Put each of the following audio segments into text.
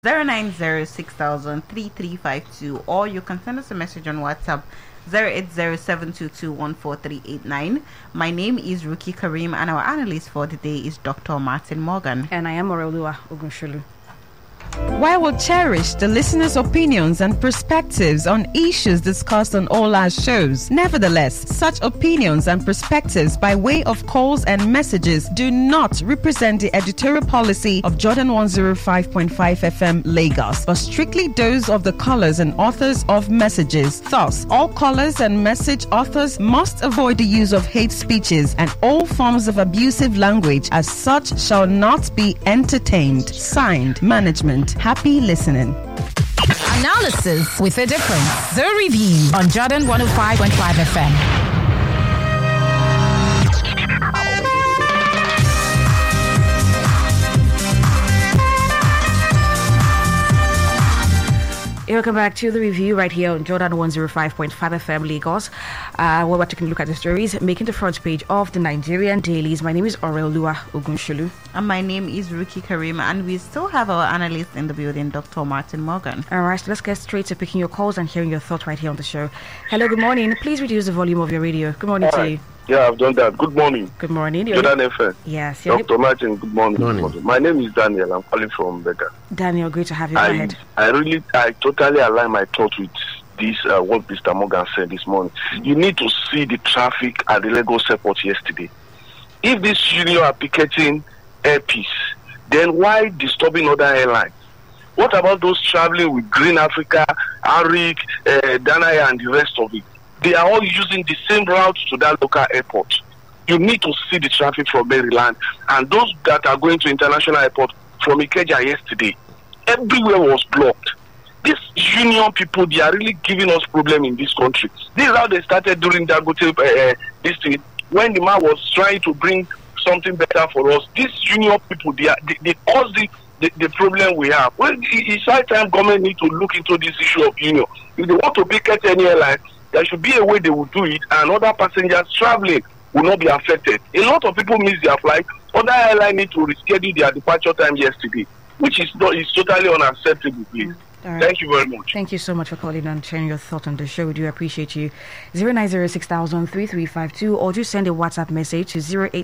09060003352, or you can send us a message on WhatsApp 08072214389. My name is Ruki Karim, and our analyst for the day is Dr. Martin Morgan. And I am Orelua Ogunshulu. While we cherish the listeners' opinions and perspectives on issues discussed on all our shows, nevertheless, such opinions and perspectives by way of calls and messages do not represent the editorial policy of Jordan 105.5 FM Lagos, but strictly those of the callers and authors of messages. Thus, all callers and message authors must avoid the use of hate speeches and all forms of abusive language, as such shall not be entertained. Signed, Management. Happy listening. Analysis with a difference. The Review on Jordan 105.5 FM. Welcome back to The Review right here on Jordan 105.5 FM Lagos. We're taking a look at the stories making the front page of the Nigerian dailies. My name is Orelua Ogunshulu. And my name is Ruki Karim, and we still have our analyst in the building, Dr. Martin Morgan. All right, so let's get straight to picking your calls and hearing your thoughts right here on the show. Hello, good morning. Please reduce the volume of your radio. Good morning to you. Yeah, I've done that. Good morning. Good morning. Jordan FM. Yes. Dr. Martin, good morning. My name is Daniel. I'm calling from Bega. Daniel, great to have you. Go ahead. I totally align my thoughts with this, what Mr. Morgan said this morning. You need to see the traffic at the Lagos airport yesterday. If this union are picketing airpiece, then why disturbing other airlines? What about those traveling with Green Africa, Arik, Danaya, and the rest of it? They are all using the same route to that local airport. You need to see the traffic from Maryland, and those that are going to international airport from Ikeja yesterday. Everywhere was blocked. These union people, they are really giving us problem in this country. This is how they started during Dangote this thing, when the man was trying to bring something better for us. These union people, they caused the problem we have. Well, it's high time government need to look into this issue of union. If they want to picket any airline, there should be a way they will do it, and other passengers traveling will not be affected. A lot of people miss their flight. Other airlines need to reschedule their departure time yesterday, which is totally unacceptable, please. Right. Thank you very much. Thank you so much for calling and sharing your thoughts on the show. We do appreciate you. 09060003352, or just send a WhatsApp message to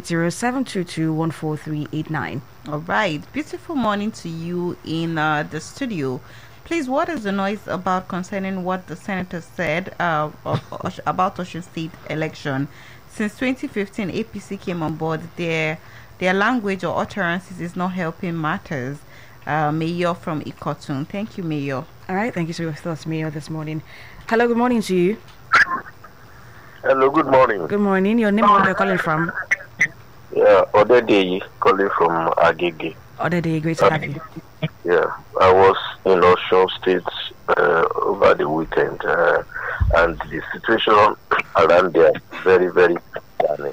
08072214389. All right. Beautiful morning to you in the studio. Please, what is the noise about concerning what the senator said about Osun State election? Since 2015, APC came on board. Their language or utterances is not helping matters. Mayor from Ikotun. Thank you, Mayor. All right, thank you for your thoughts, Mayor, this morning. Hello, good morning to you. Hello, good morning. Good morning. Your name and where you're calling from? Yeah, Odede calling from Agege. Odede, great to have you. Yeah, I was in Osun State over the weekend, and the situation around there is very, very concerning.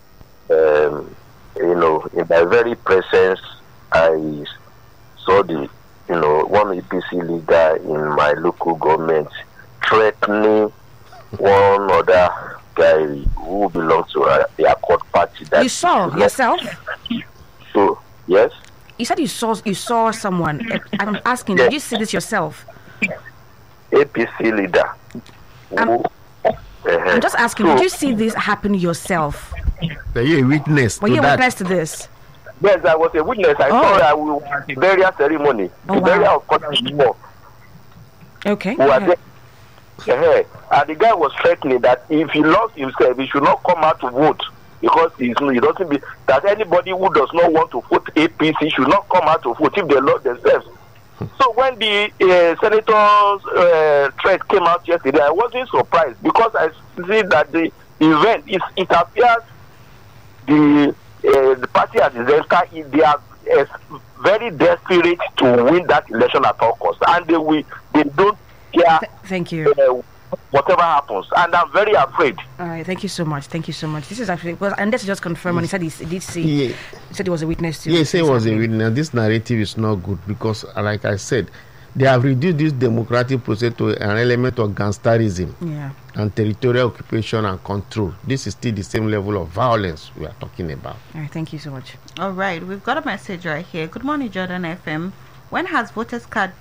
In my very presence, I saw one APC leader in my local government threatening one other guy who belongs to the Accord Party. That you saw yourself? So, yes. You said you saw someone. I'm asking, yes. Did you see this yourself? APC leader. I'm just asking, did you see this happen yourself? Were you a witness? Were you a witness to this? Yes, I was a witness. I saw that we were at the burial ceremony. The burial of Cotton. Okay. And the guy was threatening that if he lost himself, he should not come out to vote, because he doesn't be that anybody who does not want to vote APC should not come out to vote if they lost themselves. So when the senator's threat came out yesterday, I wasn't surprised, because I see that the event it appears the party at the center, they are very desperate to win that election at all costs, and they don't care. Thank you. Whatever happens, and I'm very afraid. All right, thank you so much. This is actually, and let's just confirm. And he said he did see. Yeah. He said he was a witness to. Yes, he was a witness. This narrative is not good, because, like I said, they have reduced this democratic process to an element of gangsterism and territorial occupation and control. This is still the same level of violence we are talking about. All right, thank you so much. All right, we've got a message right here. Good morning, Jordan FM. When has voters card